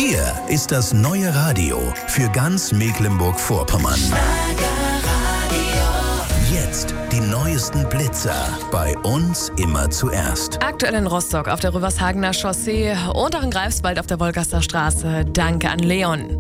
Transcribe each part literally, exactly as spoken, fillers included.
Hier ist das neue Radio für ganz Mecklenburg-Vorpommern. Jetzt die neuesten Blitzer. Bei uns immer zuerst. Aktuell in Rostock auf der Rüvershagener Chaussee und auch in Greifswald auf der Wolgaster Straße. Danke an Leon.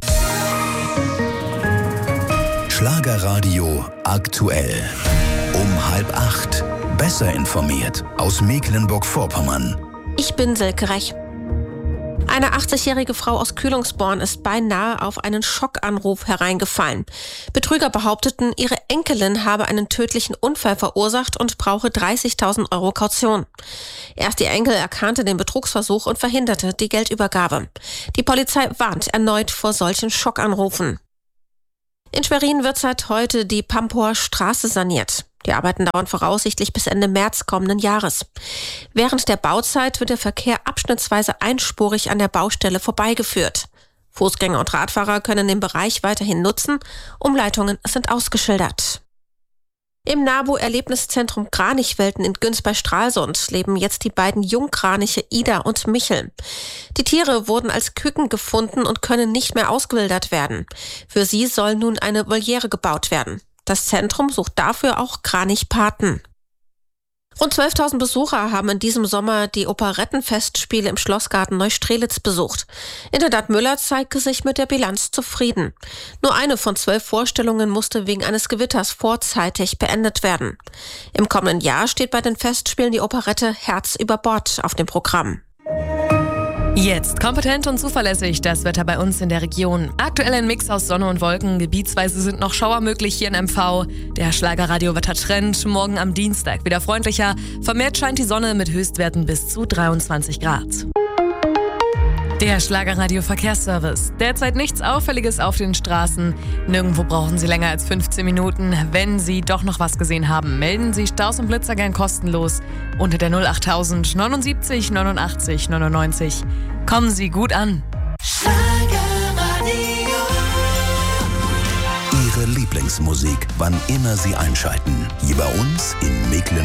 Schlagerradio aktuell. Um halb acht. Besser informiert aus Mecklenburg-Vorpommern. Ich bin Silke Rech. Eine achtzigjährige Frau aus Kühlungsborn ist beinahe auf einen Schockanruf hereingefallen. Betrüger behaupteten, ihre Enkelin habe einen tödlichen Unfall verursacht und brauche dreißigtausend Euro Kaution. Erst die Enkel erkannte den Betrugsversuch und verhinderte die Geldübergabe. Die Polizei warnt erneut vor solchen Schockanrufen. In Schwerin wird seit heute die Pampower Straße saniert. Die Arbeiten dauern voraussichtlich bis Ende März kommenden Jahres. Während der Bauzeit wird der Verkehr abschnittsweise einspurig an der Baustelle vorbeigeführt. Fußgänger und Radfahrer können den Bereich weiterhin nutzen. Umleitungen sind ausgeschildert. Im NABU-Erlebniszentrum Kranichwelten in Güns bei Stralsund leben jetzt die beiden Jungkraniche Ida und Michel. Die Tiere wurden als Küken gefunden und können nicht mehr ausgewildert werden. Für sie soll nun eine Voliere gebaut werden. Das Zentrum sucht dafür auch Kranichpaten. Rund zwölftausend Besucher haben in diesem Sommer die Operettenfestspiele im Schlossgarten Neustrelitz besucht. Intendant Müller zeigte sich mit der Bilanz zufrieden. Nur eine von zwölf Vorstellungen musste wegen eines Gewitters vorzeitig beendet werden. Im kommenden Jahr steht bei den Festspielen die Operette Herz über Bord auf dem Programm. Jetzt kompetent und zuverlässig das Wetter bei uns in der Region. Aktuell ein Mix aus Sonne und Wolken. Gebietsweise sind noch Schauer möglich hier in M V. Der Schlagerradio-Wettertrend morgen am Dienstag wieder freundlicher. Vermehrt scheint die Sonne mit Höchstwerten bis zu dreiundzwanzig Grad. Der Schlagerradio-Verkehrsservice. Derzeit nichts Auffälliges auf den Straßen. Nirgendwo brauchen Sie länger als fünfzehn Minuten. Wenn Sie doch noch was gesehen haben, melden Sie Staus und Blitzer gern kostenlos unter der null achttausend neunundsiebzig neunundachtzig neunundneunzig. Kommen Sie gut an. Schlagerradio. Ihre Lieblingsmusik, wann immer Sie einschalten. Hier bei uns in Mecklenburg.